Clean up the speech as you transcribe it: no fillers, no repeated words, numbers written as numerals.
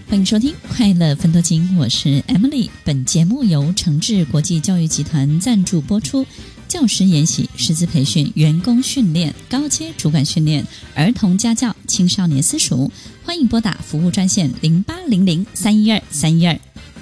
欢迎收听快乐分多金，我是 Emily。 本节目由诚志国际教育集团赞助播出。教师研习、师资培训、员工训练、高阶主管训练、儿童家教、青少年私塾，欢迎拨打服务专线0800-312-312。